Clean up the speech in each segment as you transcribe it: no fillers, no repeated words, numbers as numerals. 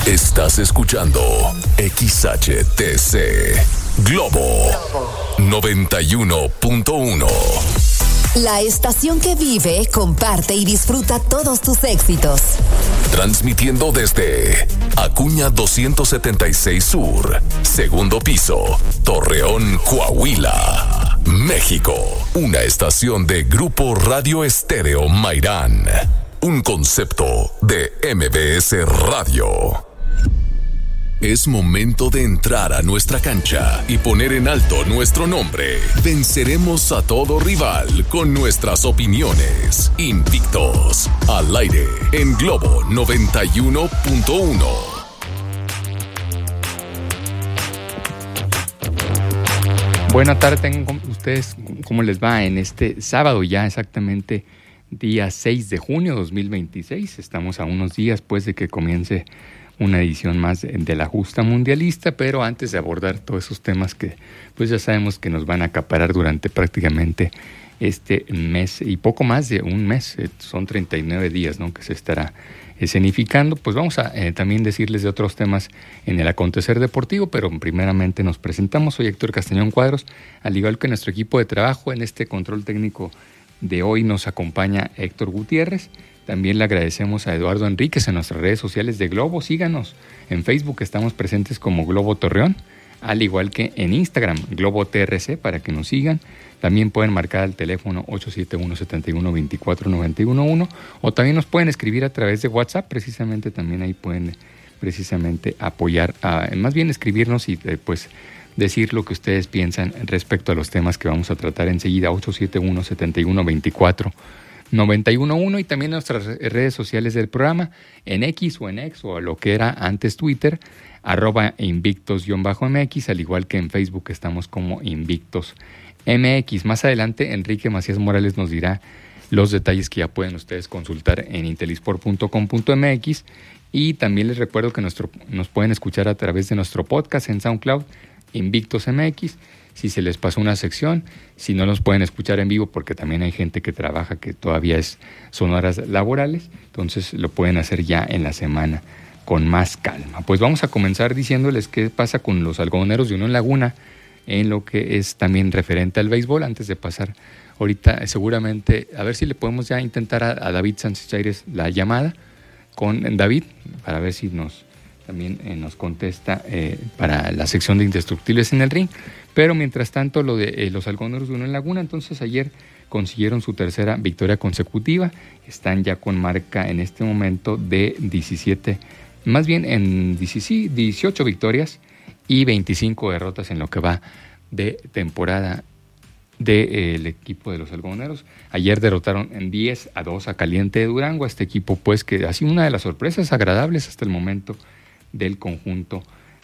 Estás escuchando XHTC Globo 91.1. La estación que vive, comparte y disfruta todos tus éxitos. Transmitiendo desde Acuña 276 Sur, segundo piso, Torreón, Coahuila, México. Una estación de Grupo Radio Estéreo Mairán. Un concepto de MBS Radio. Es momento de entrar a nuestra cancha y poner en alto nuestro nombre. Venceremos a todo rival con nuestras opiniones. Invictos, al aire, en Globo 91.1. Buenas tardes, tengan ustedes, ¿cómo les va en este sábado ya exactamente día 6 de junio 2026? Estamos a unos días pues de que comience una edición más de la justa mundialista, pero antes de abordar todos esos temas que pues ya sabemos que nos van a acaparar durante prácticamente este mes y poco más de un mes, son 39 días, ¿no?, que se estará escenificando, pues vamos a también decirles de otros temas en el acontecer deportivo, pero primeramente nos presentamos. Soy Héctor Castañón Cuadros, al igual que nuestro equipo de trabajo. En este control técnico de hoy nos acompaña Héctor Gutiérrez. También le agradecemos a Eduardo Enríquez en nuestras redes sociales de Globo. Síganos en Facebook, estamos presentes como Globo Torreón, al igual que en Instagram, Globo TRC, para que nos sigan. También pueden marcar al teléfono 871-71-24-911 o también nos pueden escribir a través de WhatsApp. Precisamente también ahí pueden apoyar, más bien escribirnos y pues decir lo que ustedes piensan respecto a los temas que vamos a tratar enseguida. 871-71-24-911 y también nuestras redes sociales del programa en X o lo que era antes Twitter, @invictos_MX, al igual que en Facebook estamos como Invictos MX. Más adelante Enrique Macías Morales nos dirá los detalles que ya pueden ustedes consultar en intelisport.com.mx y también les recuerdo que nos pueden escuchar a través de nuestro podcast en SoundCloud, Invictos MX. Si se les pasó una sección, si no nos pueden escuchar en vivo porque también hay gente que trabaja que todavía son horas laborales, entonces lo pueden hacer ya en la semana con más calma. Pues vamos a comenzar diciéndoles qué pasa con los algodoneros de Unión Laguna en lo que es también referente al béisbol. Antes de pasar ahorita seguramente, a ver si le podemos ya intentar a David Sánchez Chaires la llamada con David, para ver si también nos contesta para la sección de Indestructibles en el Ring. Pero mientras tanto, lo de los algodoneros de Unión Laguna, entonces ayer consiguieron su tercera victoria consecutiva, están ya con marca en este momento de 18 victorias y 25 derrotas en lo que va de temporada del equipo de los algodoneros. Ayer derrotaron en 10-2 a Caliente de Durango, a este equipo pues que ha sido una de las sorpresas agradables hasta el momento del conjunto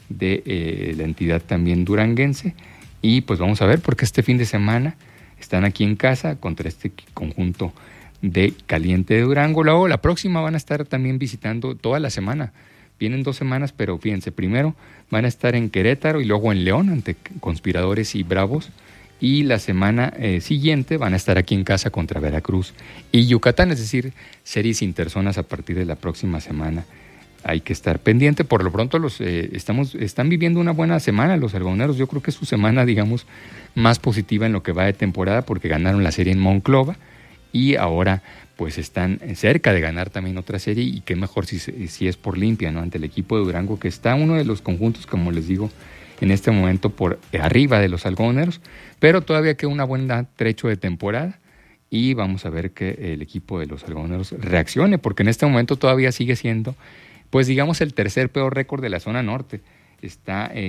de la entidad también duranguense. Y pues vamos a ver, porque este fin de semana están aquí en casa contra este conjunto de Caliente de Durango. Luego la próxima van a estar también visitando toda la semana. Vienen 2 semanas, pero fíjense, primero van a estar en Querétaro y luego en León ante Conspiradores y Bravos. Y la semana siguiente van a estar aquí en casa contra Veracruz y Yucatán, es decir, series interzonas a partir de la próxima semana. Hay que estar pendiente. Por lo pronto están viviendo una buena semana los algodoneros. Yo creo que es su semana, digamos, más positiva en lo que va de temporada porque ganaron la serie en Monclova y ahora pues están cerca de ganar también otra serie y qué mejor si es por limpia, ¿no?, ante el equipo de Durango, que está uno de los conjuntos, como les digo, en este momento por arriba de los algodoneros, pero todavía queda una buena trecho de temporada y vamos a ver que el equipo de los algodoneros reaccione, porque en este momento todavía sigue siendo, pues digamos, el tercer peor récord de la zona norte. Es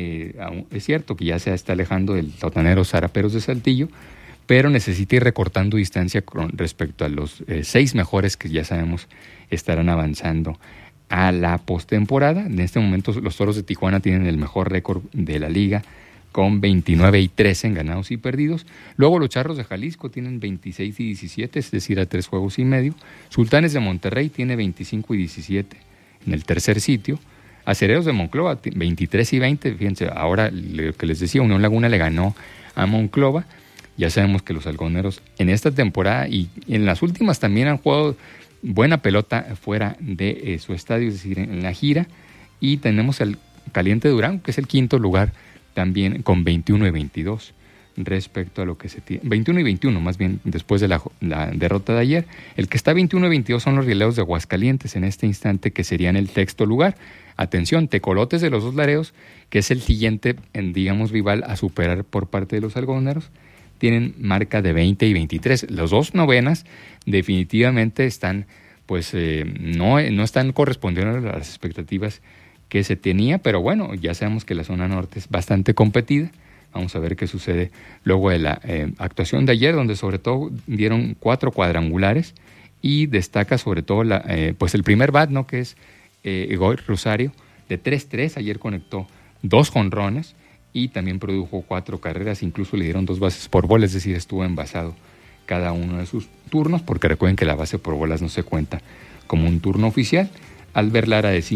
cierto que ya se está alejando del Totanero Zaraperos de Saltillo, pero necesita ir recortando distancia con respecto a los 6 mejores que ya sabemos estarán avanzando a la postemporada. En este momento los Toros de Tijuana tienen el mejor récord de la liga con 29-13 en ganados y perdidos. Luego los Charros de Jalisco tienen 26-17, es decir, a 3 juegos y medio. Sultanes de Monterrey tiene 25-17 en el tercer sitio. Acereros de Monclova 23-20, fíjense, ahora lo que les decía, Unión Laguna le ganó a Monclova. Ya sabemos que los algodoneros en esta temporada y en las últimas también han jugado buena pelota fuera de su estadio, es decir, en la gira, Y tenemos el Caliente Durango, que es el quinto lugar, también con 21 y 22 respecto a lo que se tiene. 21 y 21, más bien, después de la derrota de ayer. El que está 21 y 22 son los Rieleros de Aguascalientes en este instante, que serían el sexto lugar. Atención, Tecolotes de los Dos Laredos, que es el siguiente, digamos, rival a superar por parte de los algodoneros, tienen marca de 20 y 23. Los dos novenas definitivamente están, pues, no están correspondiendo a las expectativas que se tenía, pero bueno, ya sabemos que la zona norte es bastante competida. Vamos a ver qué sucede luego de la actuación de ayer, donde sobre todo dieron 4 cuadrangulares y destaca sobre todo pues el primer bat, ¿no?, que es Egoy Rosario, de 3-3. Ayer conectó 2 jonrones y también produjo 4 carreras, incluso le dieron 2 bases por bola, es decir, estuvo envasado cada uno de sus turnos, porque recuerden que la base por bolas no se cuenta como un turno oficial. Albert Lara de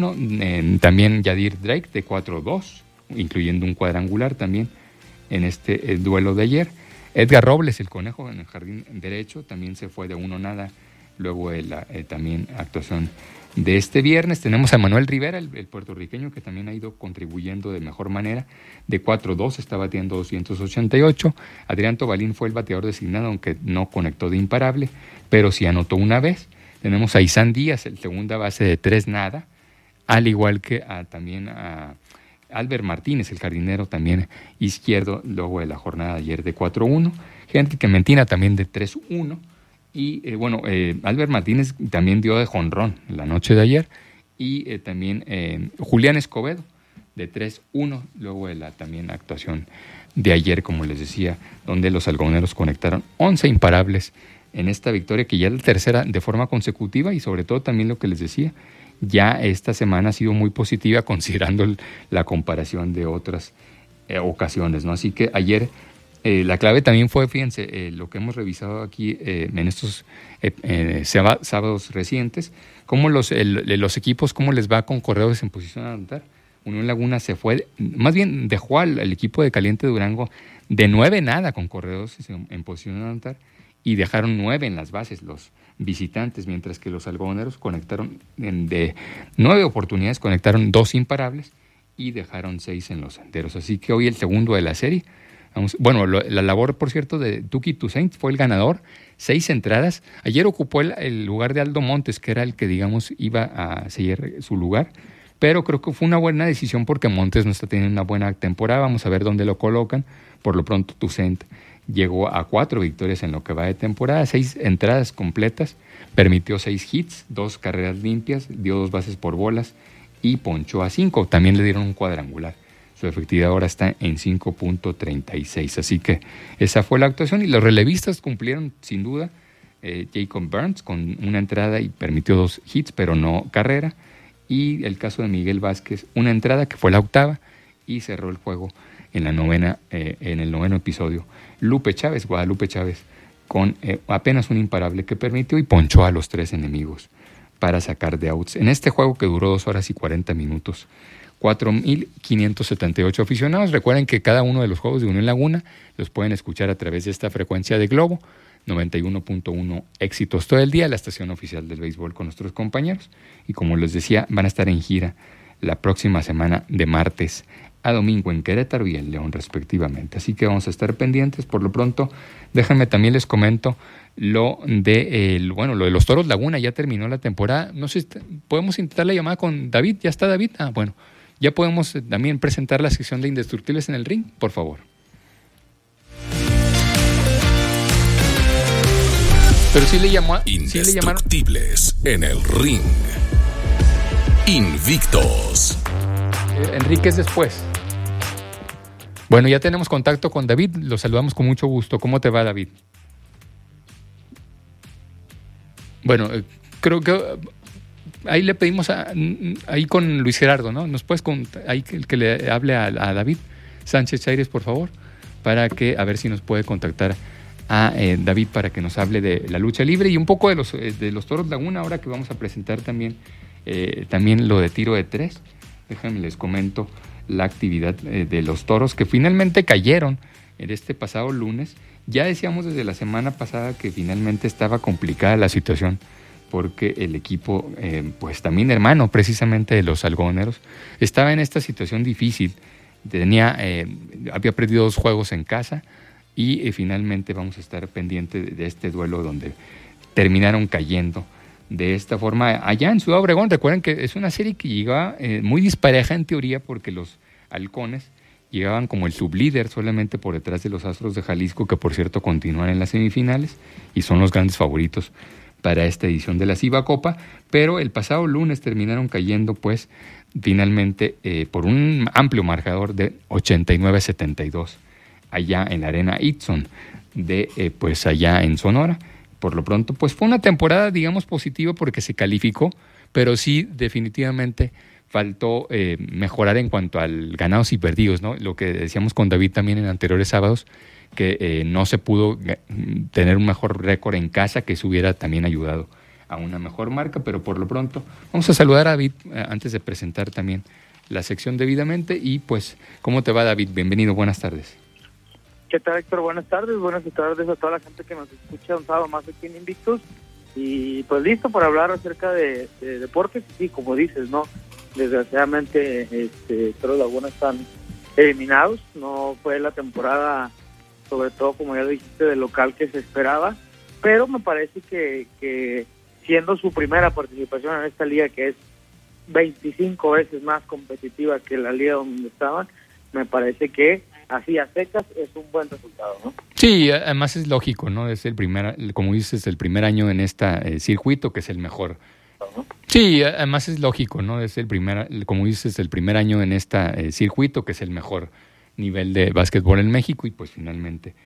5-1, también Yadir Drake de 4-2, incluyendo un cuadrangular también en este duelo de ayer. Edgar Robles, el conejo en el jardín derecho, también se fue de 1-0 luego de la también actuación de este viernes. Tenemos a Manuel Rivera, el puertorriqueño, que también ha ido contribuyendo de mejor manera. De 4-2 está batiendo 288. Adrián Tobalín fue el bateador designado, aunque no conectó de imparable, pero sí anotó una vez. Tenemos a Isán Díaz, el segunda base, de 3-0, al igual que también a Albert Martínez, el jardinero también izquierdo, luego de la jornada de ayer de 4-1. Henry Clementina también de 3-1. Y Albert Martínez también dio de jonrón la noche de ayer. Y también Julián Escobedo de 3-1, luego de la también actuación de ayer, como les decía, donde los algodoneros conectaron 11 imparables en esta victoria, que ya es la tercera de forma consecutiva, y sobre todo también lo que les decía, ya esta semana ha sido muy positiva considerando la comparación de otras ocasiones, ¿no? Así que ayer la clave también fue, fíjense, lo que hemos revisado aquí en estos sábados recientes, cómo los equipos, cómo les va con corredores en posición a anotar. Unión Laguna se fue, más bien dejó al equipo de Caliente Durango de 9-0 con corredores en posición a anotar, y dejaron 9 en las bases los visitantes, mientras que los algodoneros conectaron de 9 oportunidades, conectaron 2 imparables y dejaron 6 en los senderos. Así que hoy el segundo de la serie. La labor, por cierto, de Tuki Toussaint fue el ganador, 6 entradas. Ayer ocupó el lugar de Aldo Montes, que era el que, digamos, iba a sellar su lugar, pero creo que fue una buena decisión porque Montes no está teniendo una buena temporada. Vamos a ver dónde lo colocan. Por lo pronto, Toussaint llegó a 4 victorias en lo que va de temporada, 6 entradas completas, permitió 6 hits, 2 carreras limpias, dio 2 bases por bolas y ponchó a 5. También le dieron un cuadrangular. Su efectividad ahora está en 5.36. Así que esa fue la actuación, y los relevistas cumplieron sin duda. Jacob Burns con una entrada y permitió 2 hits, pero no carrera. Y el caso de Miguel Vázquez, una entrada que fue la octava, y cerró el juego en el noveno episodio. Guadalupe Chávez, con apenas un imparable que permitió y ponchó a los 3 enemigos para sacar de outs. En este juego, que duró 2 horas y 40 minutos, 4,578 aficionados. Recuerden que cada uno de los juegos de Unión Laguna los pueden escuchar a través de esta frecuencia de Globo, 91.1 Éxitos todo el día, la estación oficial del béisbol con nuestros compañeros. Y como les decía, van a estar en gira la próxima semana de martes a domingo en Querétaro y en León respectivamente. Así que vamos a estar pendientes. Por lo pronto, déjenme también les comento lo de los Toros Laguna. Ya terminó la temporada. No sé, ¿podemos intentar la llamada con David? ¿Ya está David? Bueno, ya podemos también presentar la sección de Indestructibles en el Ring, por favor. Pero sí le llamó. Indestructibles en el Ring. Invictos. Enrique es después. Bueno, ya tenemos contacto con David, lo saludamos con mucho gusto. ¿Cómo te va, David? Bueno, creo que ahí le pedimos ahí con Luis Gerardo, ¿no? ¿Nos puedes ahí que le hable a David Sánchez Chaires, por favor? Para que, a ver si nos puede contactar a David para que nos hable de la lucha libre y un poco de los Toros Laguna, ahora que vamos a presentar también lo de tiro de 3. Déjenme les comento la actividad de los Toros, que finalmente cayeron en este pasado lunes. Ya decíamos desde la semana pasada que finalmente estaba complicada la situación porque el equipo, pues también hermano precisamente de los algodoneros, estaba en esta situación difícil. Había perdido 2 juegos en casa y finalmente vamos a estar pendientes de este duelo donde terminaron cayendo de esta forma allá en Ciudad Obregón. Recuerden que es una serie que llegaba muy dispareja en teoría, porque los halcones llegaban como el sublíder solamente por detrás de los Astros de Jalisco, que por cierto continúan en las semifinales y son los grandes favoritos para esta edición de la CIBA Copa, pero el pasado lunes terminaron cayendo pues finalmente por un amplio marcador de 89-72 allá en la Arena Itson de pues allá en Sonora. Por lo pronto pues fue una temporada digamos positiva porque se calificó, pero sí definitivamente faltó mejorar en cuanto al ganados y perdidos, ¿no? Lo que decíamos con David también en anteriores sábados, que no se pudo tener un mejor récord en casa, que eso hubiera también ayudado a una mejor marca, pero por lo pronto vamos a saludar a David antes de presentar también la sección debidamente. Y pues, ¿cómo te va, David? Bienvenido, buenas tardes. ¿Qué tal, Héctor? Buenas tardes a toda la gente que nos escucha un sábado más aquí en Invictus, y pues listo para hablar acerca de deportes. Sí, como dices, ¿no? Desgraciadamente Toros Laguna están eliminados, no fue la temporada, sobre todo como ya lo dijiste, de local que se esperaba, pero me parece que siendo su primera participación en esta liga, que es 25 veces más competitiva que la liga donde estaban, me parece que así a secas es un buen resultado, ¿no? Sí, además es lógico, ¿no? Es como dices, el primer año en este circuito, que es el mejor. Sí, además es lógico, ¿no? Es como dices, el primer año en este circuito, que es el mejor nivel de básquetbol en México, y pues finalmente